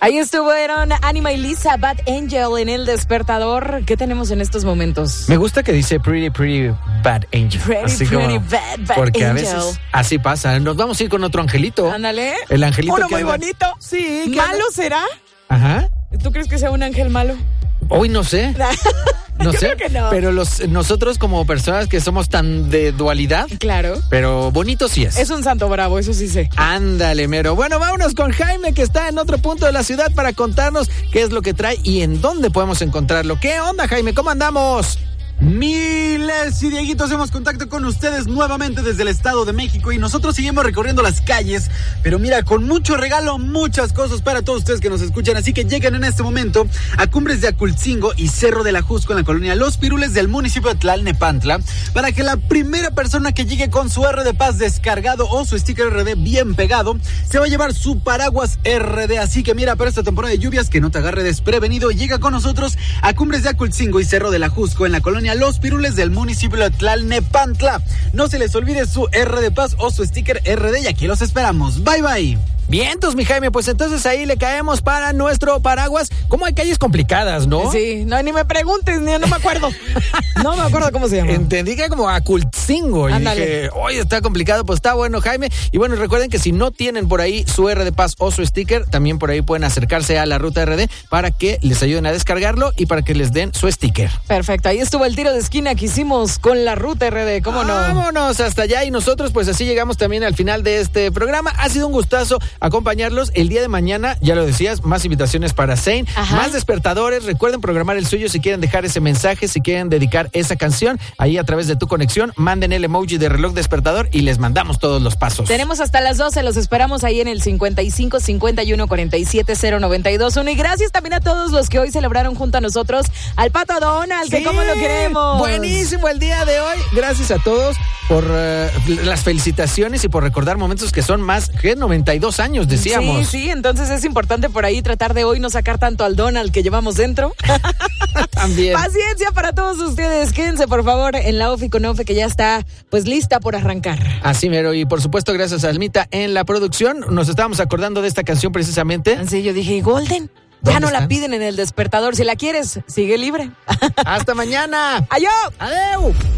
Ahí estuvieron Anima y Lisa, Bad Angel en el despertador. ¿Qué tenemos en estos momentos? Me gusta que dice pretty bad angel. Pretty bad porque angel. A veces así pasa. Nos vamos a ir con otro angelito. Ándale. El angelito uno que muy anda... bonito. Sí. ¿Malo será? Ajá. ¿Tú crees que sea un ángel malo? Hoy no sé. No Yo sé, creo que no. pero nosotros como personas que somos tan de dualidad, claro, pero bonito sí es. Es un santo bravo, eso sí sé. Ándale, mero. Bueno, vámonos con Jaime, que está en otro punto de la ciudad para contarnos qué es lo que trae y en dónde podemos encontrarlo. ¿Qué onda, Jaime? ¿Cómo andamos? Miles y Dieguito, hacemos contacto con ustedes nuevamente desde el Estado de México y nosotros seguimos recorriendo las calles, pero mira, con mucho regalo, muchas cosas para todos ustedes que nos escuchan, así que llegan en este momento a Cumbres de Acultzingo y Cerro de la Jusco en la colonia Los Pirules del municipio de Tlalnepantla, para que la primera persona que llegue con su R de Paz descargado o su sticker RD bien pegado, se va a llevar su paraguas RD, así que mira, para esta temporada de lluvias, que no te agarre desprevenido, llega con nosotros a Cumbres de Acultzingo y Cerro de la Jusco en la colonia Los Pirules del municipio de Tlalnepantla. No se les olvide su R de Paz o su sticker RD y aquí los esperamos. Bye bye. Vientos, mi Jaime, pues entonces ahí le caemos para nuestro paraguas. ¿Cómo hay calles complicadas, no? Sí, no, ni me preguntes, no me acuerdo. No me acuerdo cómo se llama. Entendí que era como Acultzingo. Y dije, oye, está complicado, pues está bueno, Jaime. Y bueno, recuerden que si no tienen por ahí su R de Paz o su sticker, también por ahí pueden acercarse a la ruta RD para que les ayuden a descargarlo y para que les den su sticker. Perfecto, ahí estuvo el tiro de esquina que hicimos con la ruta RD, ¿cómo no? Vámonos hasta allá y nosotros pues así llegamos también al final de este programa. Ha sido un gustazo acompañarlos. El día de mañana, ya lo decías, más invitaciones para Zane, más despertadores. Recuerden programar el suyo si quieren dejar ese mensaje, si quieren dedicar esa canción, ahí a través de tu conexión, manden el emoji de reloj despertador y les mandamos todos los pasos. Tenemos hasta las 12, los esperamos ahí en el 55 51 47 092 1. Y gracias también a todos los que hoy celebraron junto a nosotros al Pato Donald, que como lo queremos. Buenísimo el día de hoy. Gracias a todos por las felicitaciones y por recordar momentos que son más que 92 años, decíamos. Sí, entonces es importante por ahí tratar de hoy no sacar tanto al Donald que llevamos dentro. También. Paciencia para todos ustedes. Quédense, por favor, en la Ofi con Ofe, que ya está pues lista por arrancar. Así mero, y por supuesto gracias a Almita en la producción. Nos estábamos acordando de esta canción precisamente. Sí, yo dije, Golden, ya no la piden en el despertador. Si la quieres, sigue libre. Hasta mañana. ¡Adiós! ¡Adeu!